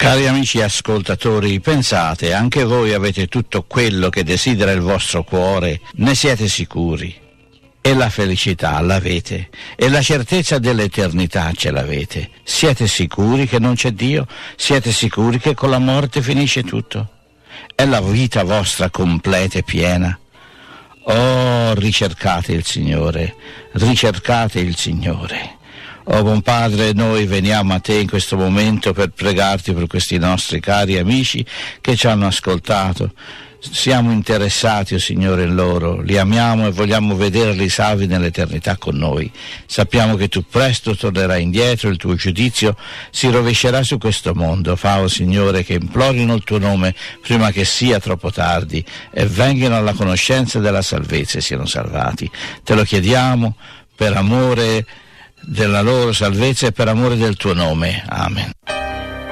Cari amici ascoltatori, pensate, anche voi avete tutto quello che desidera il vostro cuore, ne siete sicuri? E la felicità l'avete, e la certezza dell'eternità ce l'avete. Siete sicuri che non c'è Dio? Siete sicuri che con la morte finisce tutto? È la vita vostra completa e piena? Oh, ricercate il Signore, ricercate il Signore. Oh buon Padre, noi veniamo a Te in questo momento per pregarti per questi nostri cari amici che ci hanno ascoltato. Siamo interessati, oh Signore, in loro, li amiamo e vogliamo vederli salvi nell'eternità con noi. Sappiamo che Tu presto tornerai indietro, il Tuo giudizio si rovescerà su questo mondo. Fa, oh Signore, che implorino il Tuo nome prima che sia troppo tardi e vengano alla conoscenza della salvezza e siano salvati. Te lo chiediamo per amore della loro salvezza e per amore del Tuo nome. Amen.